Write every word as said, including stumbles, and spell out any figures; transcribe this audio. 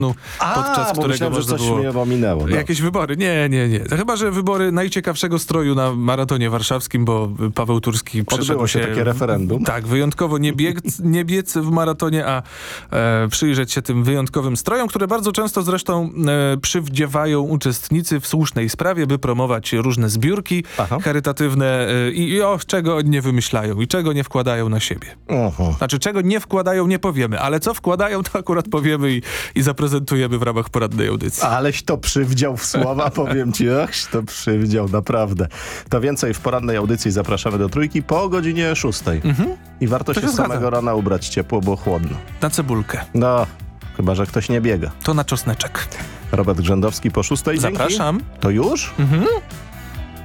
A, podczas bo którego myślałem, że można coś było... mnie ominęło. No. Jakieś wybory? Nie, nie, nie. Chyba, że wybory najciekawszego stroju na maratonie warszawskim, bo Paweł Turski przeszedł Odbyło się się... takie referendum. Tak, wyjątkowo nie biec, nie biec w maratonie, a e, przyjrzeć się tym wyjątkowym strojom, które bardzo często zresztą e, przywdziewają uczestnicy w słusznej sprawie, by promować różne zbiórki Aha. charytatywne e, i, i o, czego oni nie wymyślają i czego nie wkładają na siebie. Oho. Znaczy, czego nie wkładają, nie powiemy, ale co wkładają, to akurat powiemy i, i zaprezentujemy w ramach poradnej audycji. Aleś to przywdział w słowa, powiem ci, aleś to przywdział, naprawdę. To więcej w porannej audycji zapraszamy do Trójki po godzinie szóstej. Mhm. I warto To się się z samego zgadza. rana ubrać ciepło, bo chłodno. Na cebulkę. No, chyba że ktoś nie biega. To na czosneczek. Robert Grzędowski po szóstej. Dzięki. Zapraszam. To już? Mhm.